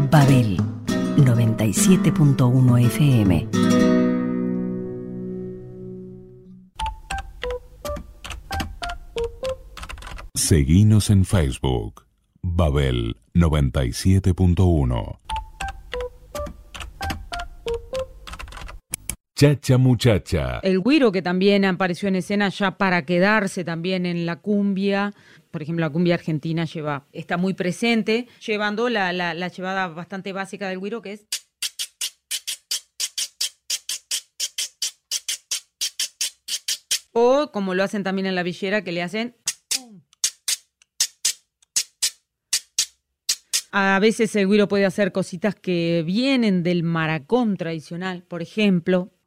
Babel 97.1 FM. Seguinos en Facebook, Babel 97.1. Chacha Muchacha. El güiro, que también apareció en escena ya para quedarse también en la cumbia. Por ejemplo, la cumbia argentina está muy presente, llevando la llevada bastante básica del güiro, que es... O como lo hacen también en la villera, que le hacen... A veces el güiro puede hacer cositas que vienen del maracón tradicional, por ejemplo,